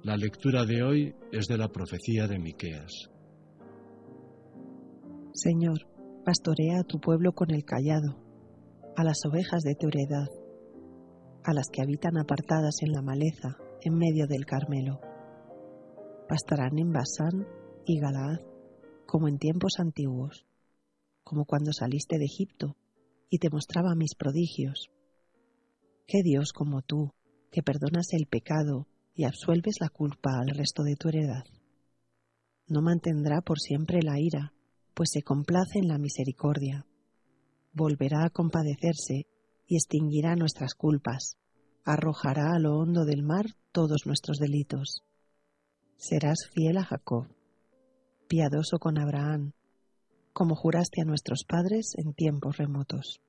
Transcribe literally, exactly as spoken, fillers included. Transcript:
La lectura de hoy es de la profecía de Miqueas. Señor, pastorea a tu pueblo con el cayado, a las ovejas de tu heredad, a las que habitan apartadas en la maleza, en medio del Carmelo. Pastarán en Basán y Galaad, como en tiempos antiguos, como cuando saliste de Egipto y te mostraba mis prodigios. ¿Qué Dios como tú, que perdonas el pecado y absuelves la culpa al resto de tu heredad? No mantendrá por siempre la ira, pues se complace en la misericordia. Volverá a compadecerse y extinguirá nuestras culpas. Arrojará a lo hondo del mar todos nuestros delitos. Serás fiel a Jacob, piadoso con Abraham, como juraste a nuestros padres en tiempos remotos.